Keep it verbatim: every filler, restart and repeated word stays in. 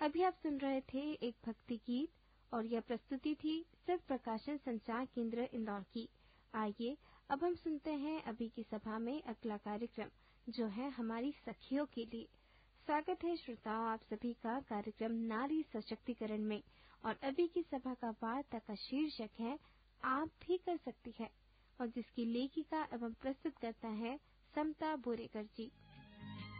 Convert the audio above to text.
अभी आप सुन रहे थे एक भक्ति गीत और यह प्रस्तुति थी सिर्फ प्रकाशन संचार केंद्र इंदौर की। आइए अब हम सुनते हैं अभी की सभा में अगला कार्यक्रम जो है हमारी सखियों के लिए। स्वागत है श्रोताओं आप सभी का कार्यक्रम नारी सशक्तिकरण में और अभी की सभा का वार्ता का शीर्षक है आप भी कर सकती है और जिसकी लेखिका एवं प्रस्तुत करता है समता बोरेकर जी।